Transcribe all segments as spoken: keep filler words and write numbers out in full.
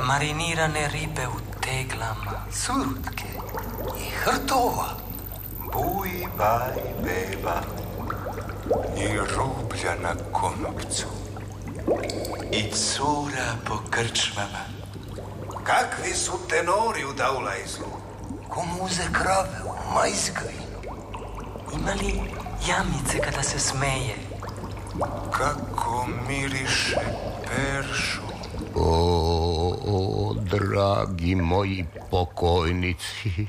Marinirane ribe u teglama, surutke i hrtova. Bujivaj, beba, i rublja na konopcu, i cura po krčmama. Kakvi su tenori u Daulajzlu? Ko muze krave u Majskoj. Ima li jamice kada se smeje? Kako miriše peršu. O, o, dragi moji pokojnici.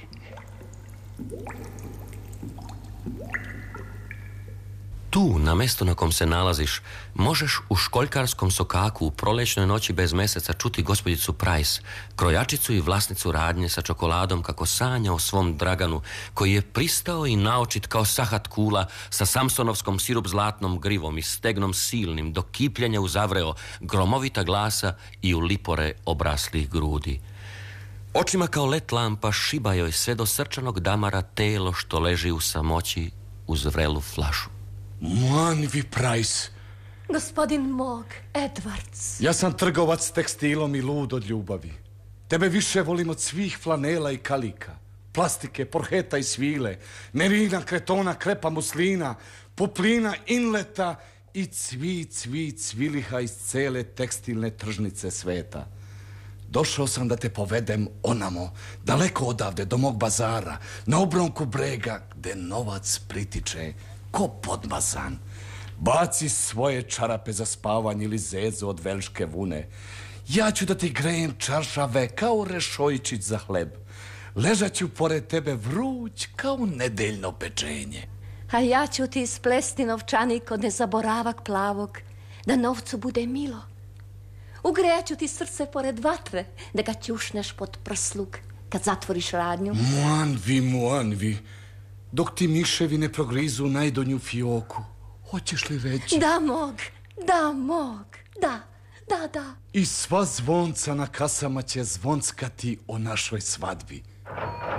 Tu, na mestu na kom se nalaziš, možeš u školjkarskom sokaku u prolećnoj noći bez meseca čuti gospođicu Price, krojačicu i vlasnicu radnje sa čokoladom, kako sanja o svom Draganu, koji je pristao i naočit kao sahat kula sa samsonovskom sirup zlatnom grivom i stegnom silnim, do kipljenja uzavreo gromovita glasa i u lipore obraslih grudi. Očima kao let lampa šiba joj sve do srčanog damara telo što leži u samoći uz vrelu flašu. Manvi Price. Gospodin Mog, Edwards. Ja sam trgovac tekstilom i lud od ljubavi. Tebe više volim od svih flanela i kalika, plastike, porheta i svile, merina, kretona, krepa, muslina, poplina, inleta i cvi, cvi, cviliha iz cele tekstilne tržnice sveta. Došao sam da te povedem onamo, daleko odavde, do mog bazara, na obronku brega, gde novac pritiče ko podmazan. Baci svoje čarape za spavanje ili zezu od velške vune. Ja ću da ti grejem čaršave kao rešojčić za hleb. Ležat ću pored tebe vruć kao nedeljno pečenje. A ja ću ti isplesti novčanik od nezaboravak plavog, da novcu bude milo. Ugrejat ću ti srce pored vatre, da ga ćušneš pod prsluk kad zatvoriš radnju. Muanvi, muanvi, dok ti miševi ne progrizu najdonju fioku. Hoćeš li reći? Da, Mog, da, Mog, da, da, da. I sva zvonca na kasama će zvonckati o našoj svadbi.